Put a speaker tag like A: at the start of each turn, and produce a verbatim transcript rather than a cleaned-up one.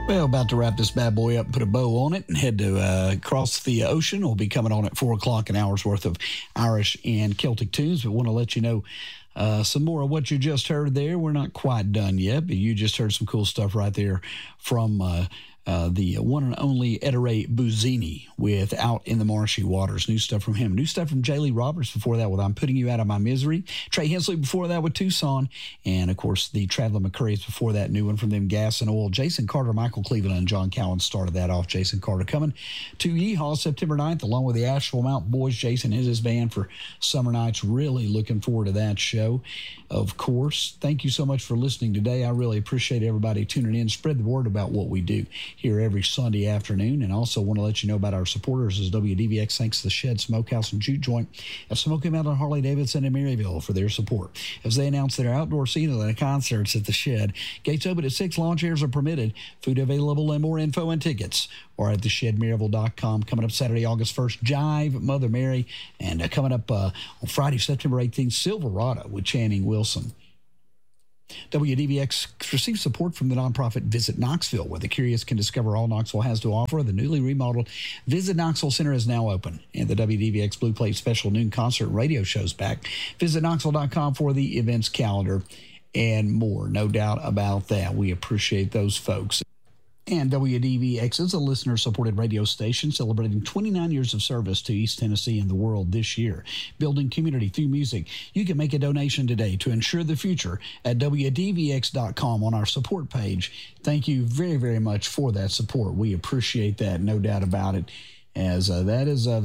A: Well, about to wrap this bad boy up and put a bow on it and head to uh, across the ocean. We'll be coming on at four o'clock, an hour's worth of Irish and Celtic tunes. But want to let you know uh, some more of what you just heard there. We're not quite done yet, but you just heard some cool stuff right there from uh, uh, the one and only Ettore Buzzini with Out in the Marshy Waters. New stuff from him. New stuff from J. Lee Roberts before that with I'm Putting You Out of My Misery. Trey Hensley before that with Tucson. And, of course, the Traveling McCrae's before that. New one from them, Gas and Oil. Jason Carter, Michael Cleveland, and John Cowan started that off. Jason Carter coming to Yeehaw September ninth along with the Asheville Mountain Boys. Jason and his band for Summer Nights. Really looking forward to that show, of course. Thank you so much for listening today. I really appreciate everybody tuning in. Spread the word about what we do here every Sunday afternoon. And also want to let you know about our supporters as W D V X thanks to the Shed Smokehouse and Juke Joint of Smoky Mountain, Harley Davidson, and Maryville for their support as they announce their outdoor season and concerts at the Shed. Gates open at six. Lawn chairs are permitted. Food available, and more info and tickets are at the shed maryville dot com. Coming up Saturday, August first, Jive, Mother Mary. And uh, coming up uh, on Friday, September eighteenth, Silverado with Channing Wilson. W D V X receives support from the nonprofit Visit Knoxville, where the curious can discover all Knoxville has to offer. The newly remodeled Visit Knoxville Center is now open, and the W D V X Blue Plate Special Noon Concert and Radio show's back. Visit knoxville dot com for the events calendar and more. No doubt about that. We appreciate those folks. And W D V X is a listener-supported radio station celebrating twenty-nine years of service to East Tennessee and the world this year. Building community through music. You can make a donation today to ensure the future at W D V X dot com on our support page. Thank you very, very much for that support. We appreciate that, no doubt about it, as uh, that is... Uh,